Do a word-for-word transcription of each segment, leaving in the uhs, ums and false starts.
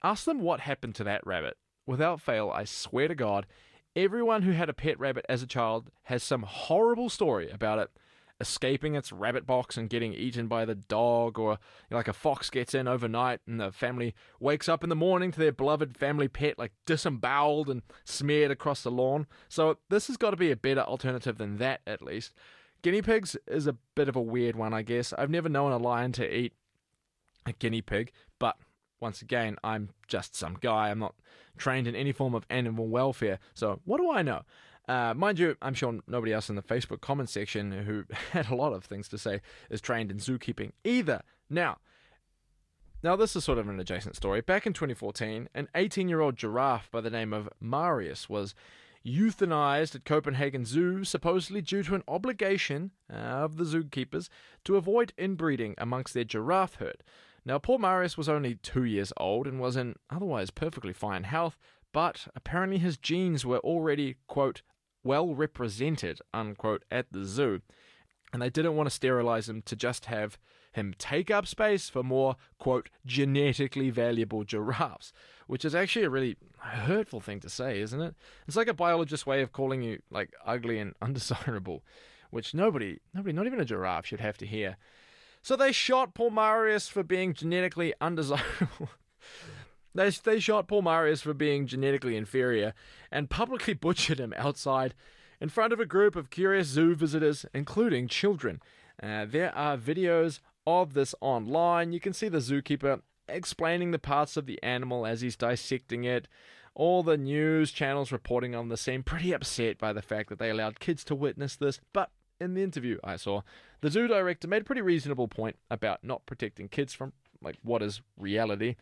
Ask them what happened to that rabbit. Without fail, I swear to God, everyone who had a pet rabbit as a child has some horrible story about it escaping its rabbit box and getting eaten by the dog, or like a fox gets in overnight and the family wakes up in the morning to their beloved family pet like disemboweled and smeared across the lawn. So this has got to be a better alternative than that, at least. Guinea pigs is a bit of a weird one, I guess. I've never known a lion to eat a guinea pig, but once again, I'm just some guy. I'm not trained in any form of animal welfare, so what do I know? Uh, mind you, I'm sure nobody else in the Facebook comment section who had a lot of things to say is trained in zookeeping either. Now, now this is sort of an adjacent story. Back in twenty fourteen, an eighteen-year-old giraffe by the name of Marius was euthanized at Copenhagen Zoo, supposedly due to an obligation uh, of the zookeepers to avoid inbreeding amongst their giraffe herd. Now, poor Marius was only two years old and was in otherwise perfectly fine health, but apparently his genes were already, quote, well represented, unquote, at the zoo, and they didn't want to sterilize him to just have him take up space for more, quote, genetically valuable giraffes, which is actually a really hurtful thing to say, isn't it? It's like a biologist's way of calling you, like, ugly and undesirable, which nobody, nobody, not even a giraffe, should have to hear. So they shot poor Marius for being genetically undesirable. They, they shot poor Marius for being genetically inferior and publicly butchered him outside in front of a group of curious zoo visitors, including children. Uh, there are videos of this online. You can see the zookeeper explaining the parts of the animal as he's dissecting it. All the news channels reporting on the scene, pretty upset by the fact that they allowed kids to witness this. But in the interview I saw, the zoo director made a pretty reasonable point about not protecting kids from like what is reality.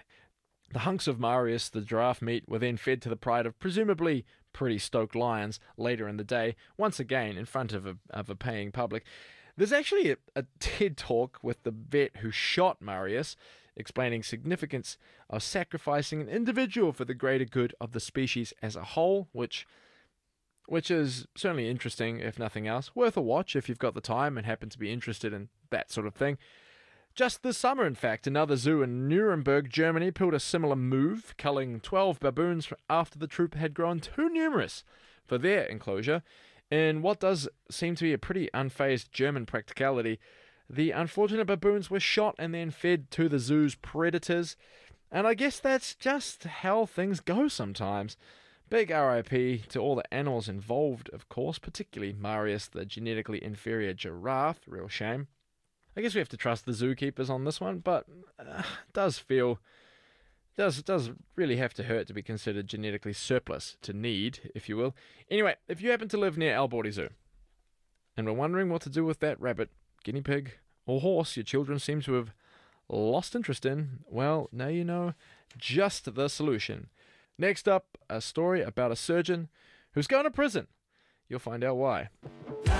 The hunks of Marius, the giraffe meat, were then fed to the pride of presumably pretty stoked lions later in the day, once again in front of a, of a paying public. There's actually a, a TED talk with the vet who shot Marius, explaining significance of sacrificing an individual for the greater good of the species as a whole, which which is certainly interesting, if nothing else. Worth a watch if you've got the time and happen to be interested in that sort of thing. Just this summer, in fact, another zoo in Nuremberg, Germany, pulled a similar move, culling twelve baboons after the troop had grown too numerous for their enclosure. In what does seem to be a pretty unfazed German practicality, the unfortunate baboons were shot and then fed to the zoo's predators. And I guess that's just how things go sometimes. Big R I P to all the animals involved, of course, particularly Marius, the genetically inferior giraffe. Real shame. I guess we have to trust the zookeepers on this one, but uh, does feel does does really have to hurt to be considered genetically surplus to need, if you will. Anyway, if you happen to live near Alborty Zoo and were wondering what to do with that rabbit, guinea pig, or horse your children seem to have lost interest in, well, now you know just the solution. Next up, a story about a surgeon who's going to prison. You'll find out why.